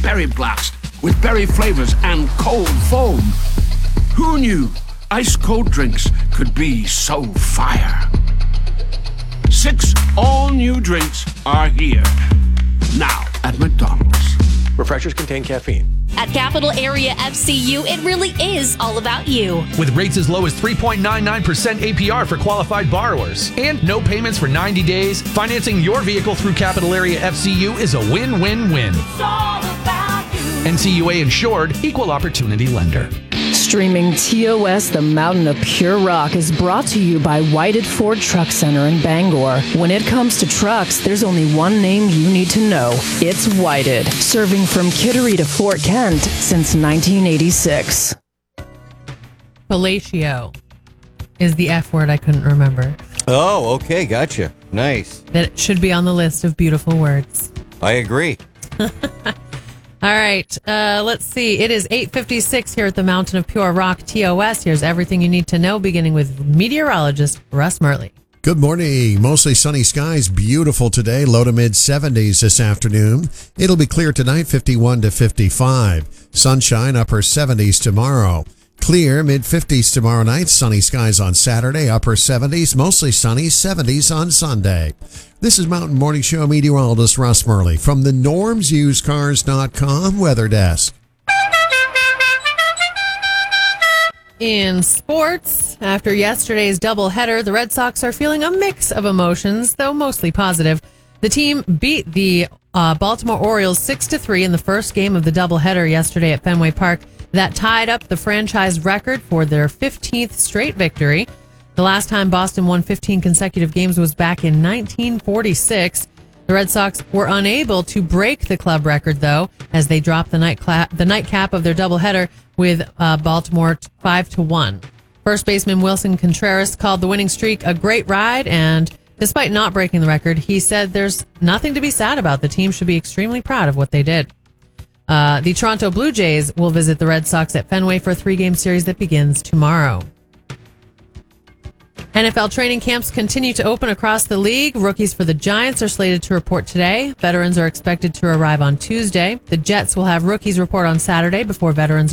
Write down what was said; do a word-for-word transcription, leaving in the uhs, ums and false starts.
Berry Blast with berry flavors and cold foam. Who knew ice-cold drinks could be so fire? Six all-new drinks are here. Now at McDonald's. Refreshers contain caffeine. At Capital Area F C U, it really is all about you. With rates as low as three point nine nine percent A P R for qualified borrowers and no payments for ninety days, financing your vehicle through Capital Area F C U is a win-win-win. It's all about you. N C U A insured, equal opportunity lender. Streaming T O S, the Mountain of Pure Rock, is brought to you by Whited Ford Truck Center in Bangor. When it comes to trucks, there's only one name you need to know. It's Whited, serving from Kittery to Fort Kent since nineteen eighty-six. Fellatio is the F word I couldn't remember. Oh, okay, gotcha. Nice. That should be on the list of beautiful words. I agree. All right, uh, let's see. It is eight fifty-six here at the Mountain of Pure Rock T O S. Here's everything you need to know, beginning with meteorologist Russ Murley. Good morning. Mostly sunny skies. Beautiful today. Low to mid seventies this afternoon. It'll be clear tonight, fifty-one to fifty-five. Sunshine, upper seventies tomorrow. Clear, mid fifties tomorrow night. Sunny skies on Saturday, upper seventies. Mostly sunny, seventies on Sunday. This is Mountain Morning Show meteorologist Russ Murley from the norms used cars dot com weather desk. In sports, after yesterday's doubleheader, the Red Sox are feeling a mix of emotions, though mostly positive. The team beat the uh, Baltimore Orioles six to three in the first game of the doubleheader yesterday at Fenway Park. That tied up the franchise record for their fifteenth straight victory. The last time Boston won fifteen consecutive games was back in nineteen forty-six. The Red Sox were unable to break the club record, though, as they dropped the night cla- the nightcap of their doubleheader with uh, Baltimore five to one. First baseman Wilson Contreras called the winning streak a great ride, and despite not breaking the record, he said there's nothing to be sad about. The team should be extremely proud of what they did. Uh, the Toronto Blue Jays will visit the Red Sox at Fenway for a three-game series that begins tomorrow. N F L training camps continue to open across the league. Rookies for the Giants are slated to report today. Veterans are expected to arrive on Tuesday. The Jets will have rookies report on Saturday before veterans